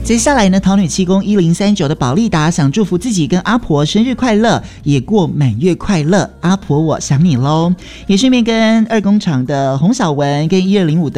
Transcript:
接下来呢，桃女七公1039的宝利达想祝福自己跟阿婆生日快乐，也过满月快乐，阿婆我想你咯。也顺便跟2工厂的洪小文跟1205的